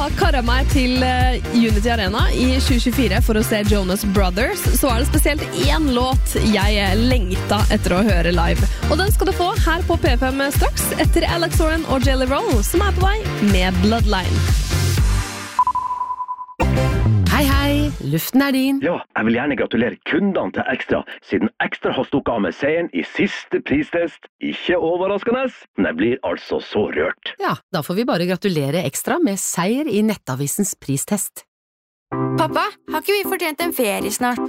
Karret meg til Unity Arena i 2024 for å se Jonas Brothers, så det spesielt en låt jeg lengta etter å høre live. Og den skal du få her på P5 straks, etter Alex Oren og Jelly Roll, som på vei med Bloodline. Hei, hei, luften din. Ja, jeg vil gjerne gratulere kundene til Ekstra, siden Ekstra har stukket av med seieren i siste pristest. Ikke overraskende, men jeg blir altså så rørt. Ja, da får vi bare gratulere Ekstra med seier i Nettavisens pristest. Pappa, har ikke vi fortjent en ferie snart?